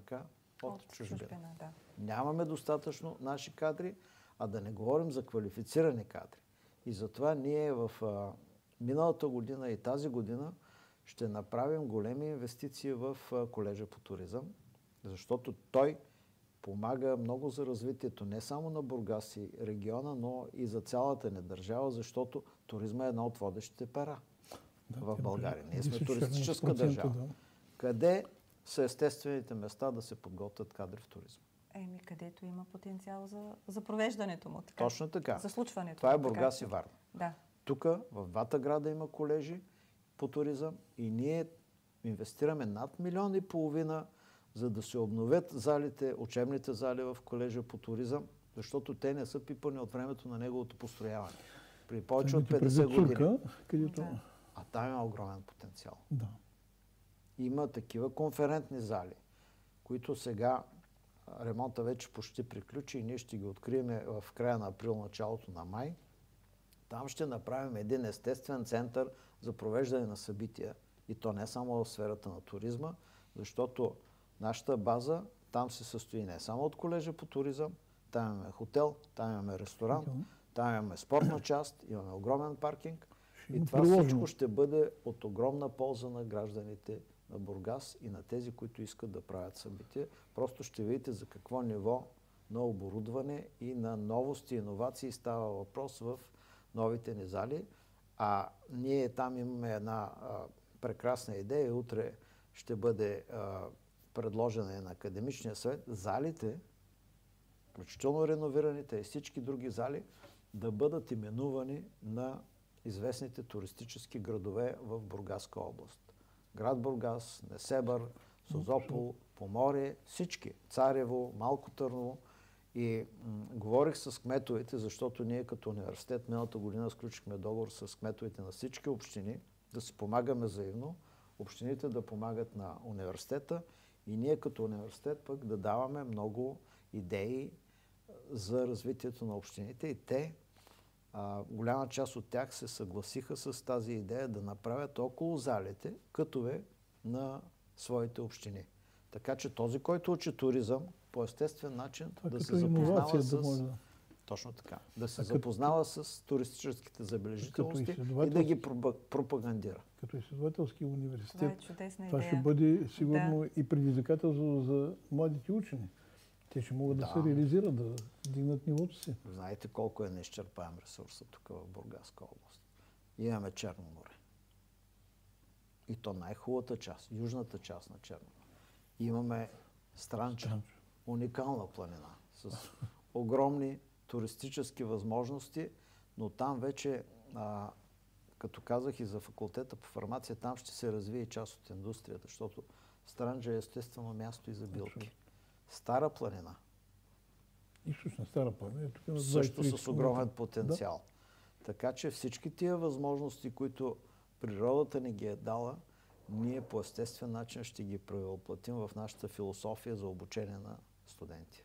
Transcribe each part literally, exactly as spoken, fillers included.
ръка от, от чужбина. чужбина да. Нямаме достатъчно наши кадри, а да не говорим за квалифицирани кадри. И затова ние в а, миналата година и тази година ще направим големи инвестиции в а, колежа по туризъм, защото той помага много за развитието не само на Бургас и региона, но и за цялата ни държава, защото туризма е една от водещите пера да, в България. Ние сме туристическа държава. Да. Къде са естествените места да се подготвят кадри в туризма? Еми, където има потенциал за, за провеждането му. Така, точно така. За случването. Това е Бургас и Варна. Да. Тук, в двата града има колежи по туризъм и ние инвестираме над милион и половина, за да се обновят залите, учебните зали в колежа по туризъм, защото те не са пипани от времето на неговото построяване. При повече от петдесет години. Където... Да. А там има огромен потенциал. Да. Има такива конферентни зали, които сега ремонта вече почти приключи и ние ще ги открием в края на април, началото на май. Там ще направим един естествен център за провеждане на събития. И то не само в сферата на туризма, защото нашата база там се състои не само от колежа по туризъм, там имаме хотел, там имаме ресторант, там имаме спортна част, имаме огромен паркинг. И това всичко ще бъде от огромна полза на гражданите на Бургас и на тези, които искат да правят събития. Просто ще видите за какво ниво на оборудване и на новости и иновации става въпрос в новите ни зали. А ние там имаме една а, прекрасна идея. Утре ще бъде а, предложена и на Академичния съвет. Залите, включително реновираните и всички други зали, да бъдат именувани на известните туристически градове в Бургаска област. Град Бургас, Несебър, Созопол, Поморие, всички. Царево, Малко Търново. И м- говорих с кметовете, защото ние като университет миналата година сключихме договор с кметовете на всички общини, да си помагаме взаимно, общините да помагат на университета и ние като университет пък да даваме много идеи за развитието на общините и те, а, голяма част от тях се съгласиха с тази идея да направят около залите кътове на своите общини. Така че този, който учи туризъм, по естествен начин това да се запознава с... Да може да... Точно така. Да се а запознава като... с туристическите забележителности изследователски... и да ги пропагандира. Като изследователски университет, това, е чудесна това идея. ще бъде сигурно да. и предизвикателство за младите учени. Те ще могат да, да се реализират, да дигнат нивото си. Знаете колко е неизчерпаем ресурса тук в Бургаска област. Имаме Черно море. И то най-хубавата част, южната част на Черно море. Имаме Странча, Странча. Уникална планина, с огромни туристически възможности, но там вече, а, като казах и за факултета по фармация, там ще се развие и част от индустрията, защото Странджа е естествено място и за билки. Стара планина. Източна Стара планина. Тук също с огромен потенциал. Да? Така че всички тия възможности, които природата ни ги е дала, ние по естествен начин ще ги превъплатим в нашата философия за обучение на студенти.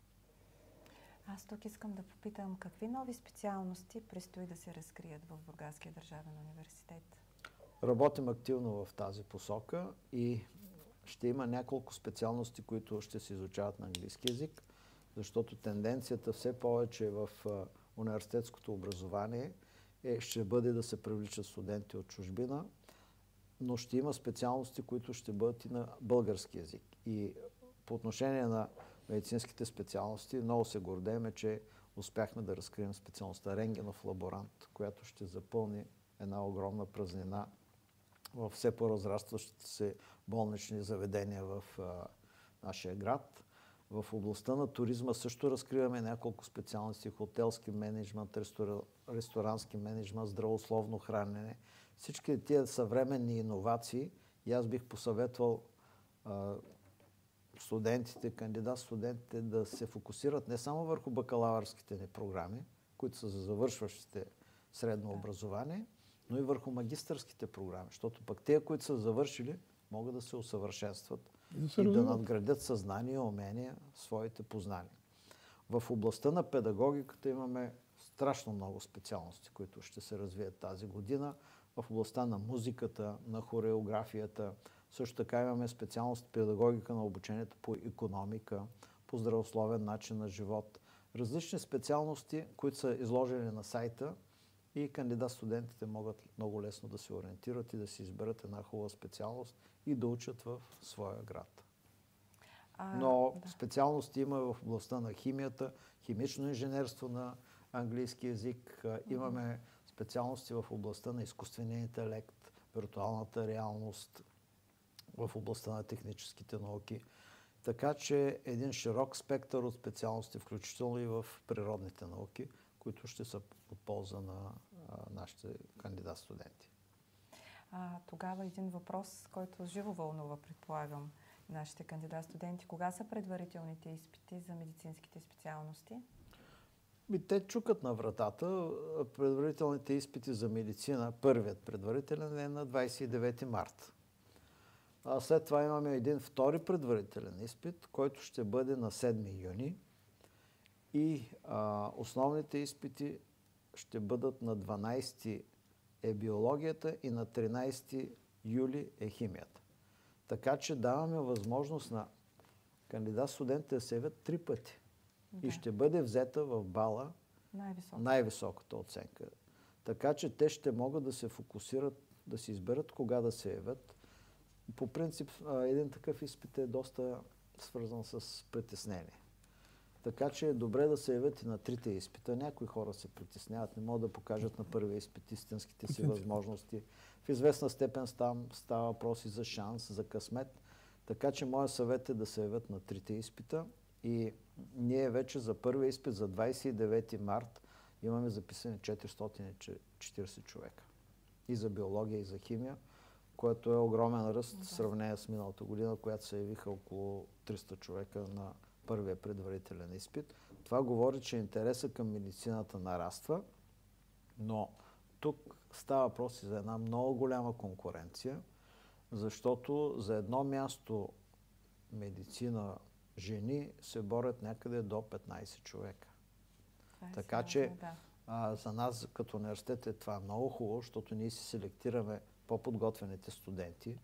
Аз тук искам да попитам, какви нови специалности предстои да се разкрият в Бургаския държавен университет? Работим активно в тази посока и ще има няколко специалности, които ще се изучават на английски език, защото тенденцията все повече в университетското образование е, ще бъде да се привличат студенти от чужбина, но ще има специалности, които ще бъдат и на български език. И по отношение на медицинските специалности, много се гордеем, че успяхме да разкрием специалността рентгенов лаборант, която ще запълни една огромна празнина в все по-разрастващите се болнични заведения в а, нашия град. В областта на туризма също разкриваме няколко специалности: хотелски менеджмент, рестора... ресторански менеджмент, здравословно хранене. Всички тия съвременни иновации, и аз бих посъветвал а, студентите, кандидат-студентите да се фокусират не само върху бакалавърските ни програми, които са за завършващите средно образование, но и върху магистърските програми, защото пък те, които са завършили, могат да се усъвършенстват и, и да надградят съзнание, умения, своите познания. В областта на педагогиката имаме страшно много специалности, които ще се развият тази година. В областта на музиката, на хореографията, Също така имаме специалност педагогика на обучението по икономика, по здравословен начин на живот. Различни специалности, които са изложени на сайта и кандидат-студентите могат много лесно да се ориентират и да си изберат една хубава специалност и да учат в своя град. А, Но да. специалности има в областта на химията, химично инженерство на английски язик, mm-hmm. имаме специалности в областта на изкуствения интелект, виртуалната реалност, в областта на техническите науки. Така че един широк спектър от специалности, включително и в природните науки, които ще са от полза на а, нашите кандидат-студенти. А, тогава един въпрос, който живо вълнува, предполагам, нашите кандидат-студенти. Кога са предварителните изпити за медицинските специалности? И те чукат на вратата. Предварителните изпити за медицина, първият предварителен е на двадесет и девети март. А след това имаме един втори предварителен изпит, който ще бъде на седми юни. И а, основните изпити ще бъдат на дванадесети е биологията и на тринадесети юли е химията. Така че даваме възможност на кандидат-студентите да се явят три пъти. Да. И ще бъде взета в бала най-висока. най-високата оценка. Така че те ще могат да се фокусират, да си изберат кога да се явят. По принцип, един такъв изпит е доста свързан с притеснение. Така че е добре да се явят и на трите изпита. Някои хора се притесняват, не могат да покажат на първия изпит истинските си възможности. В известна степен там става въпрос и за шанс, за късмет. Така че моят съвет е да се явят на трите изпита. И ние вече за първия изпит, за двадесет и девети март, имаме записани четиристотин и четиридесет човека. И за биология, и за химия, което е огромен ръст в сравнение с миналата година, която се явиха около триста човека на първия предварителен изпит. Това говори, че интересът към медицината нараства, но тук става въпрос и за една много голяма конкуренция, защото за едно място медицина жени се борят някъде до петнадесет човека. Е така сериозно, че да. а, за нас като университет е това много хубаво, защото ние си селектираме по-подготвените студенти,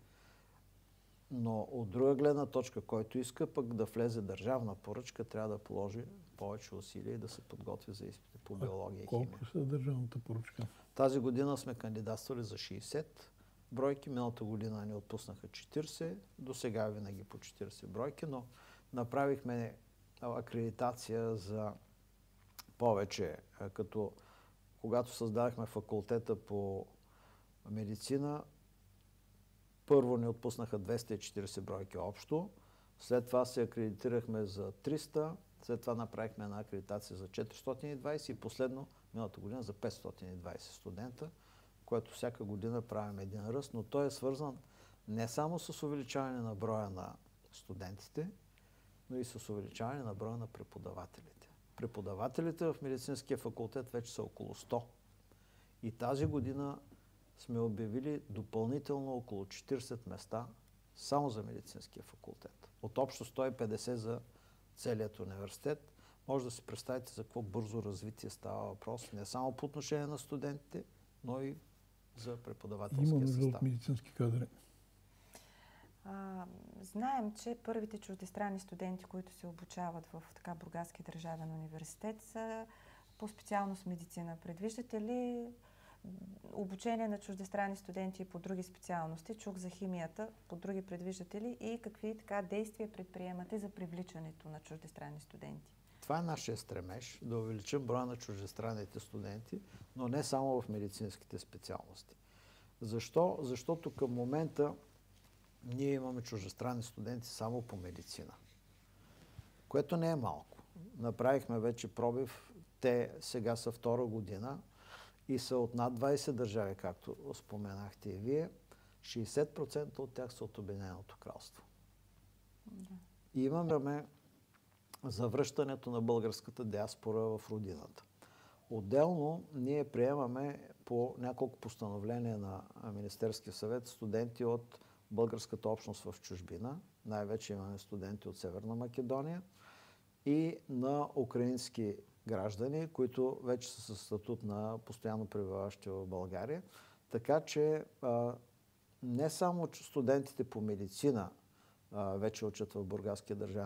но от друга гледна точка, който иска пък да влезе държавна поръчка, трябва да положи повече усилия и да се подготви за изпити по биология и химия. Колко са държавната поръчка? Тази година сме кандидатствали за шейсет бройки, миналата година ни отпуснаха четиридесет, до сега винаги по четиридесет бройки, но направихме акредитация за повече, като когато създадахме факултета по медицина, първо ни отпуснаха двеста и четиридесет бройки общо, след това се акредитирахме за триста, след това направихме една акредитация за четиристотин и двадесет и последно миналата година за петстотин и двадесет студента, което всяка година правим един ръст, но той е свързан не само с увеличаване на броя на студентите, но и с увеличаване на броя на преподавателите. Преподавателите в медицинския факултет вече са около сто. И тази година сме обявили допълнително около четиридесет места само за медицинския факултет. От общо сто и петдесет за целият университет. Може да си представите за какво бързо развитие става въпрос. Не само по отношение на студентите, но и за преподавателския състав. състав. Има нужда от медицински кадри. А, знаем, че първите чуждестранни студенти, които се обучават в така Бургаски държавен университет, са по специалност медицина. Предвиждате ли обучение на чуждестранни студенти по други специалности? Чух за химията. По други предвиждате ли? И какви така действия предприемате за привличането на чуждестранни студенти? Това е нашия стремеж, да увеличим броя на чуждестранните студенти, но не само в медицинските специалности. Защо? Защото към момента ние имаме чуждестранни студенти само по медицина, което не е малко. Направихме вече пробив, те сега са втора година и са от над двадесет държави, както споменахте и вие. шейсет процента от тях са от Обединеното кралство. Да. И имаме завръщането на българската диаспора в родината. Отделно ние приемаме по няколко постановления на Министерския съвет студенти от българската общност в чужбина. Най-вече имаме студенти от Северна Македония и на украински граждани, които вече са със статут на постоянно пребиваващи в България. Така че а, не само че студентите по медицина а, вече учат в Бургаския държавен